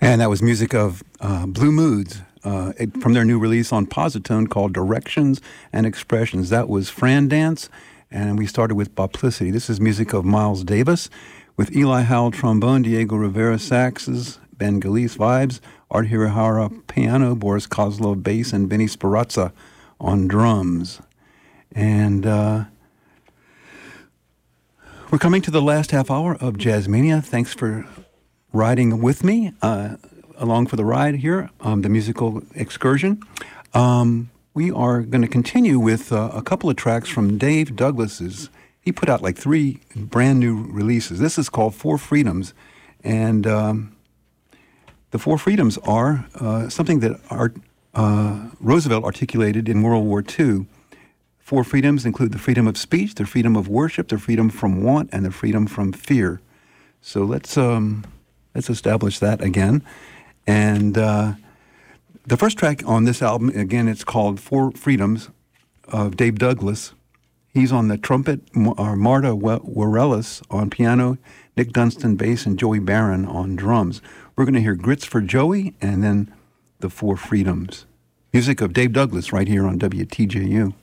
And that was music of Blue Moods from their new release on Positone called Directions and Expressions. That was Fran Dance, and we started with Boplicity. This is music of Miles Davis with Eli Howell trombone, Diego Rivera saxes, Ben Galice vibes, Art Hirahara piano, Boris Kozlov bass, and Vinny Sperazza on drums. And we're coming to the last half hour of Jazzmania. Thanks for riding with me along for the ride here, the musical excursion. We are going to continue with a couple of tracks from Dave Douglas's. He put out like 3 brand new releases. This is called Four Freedoms, and the Four Freedoms are something that Roosevelt articulated in World War II. 4 freedoms include the freedom of speech, the freedom of worship, the freedom from want, and the freedom from fear. So let's establish that again. And the first track on this album, again, it's called Four Freedoms of Dave Douglas. He's on the trumpet, Marta Warelis on piano, Nick Dunstan bass, and Joey Barron on drums. We're going to hear Grits for Joey and then the Four Freedoms. Music of Dave Douglas right here on WTJU.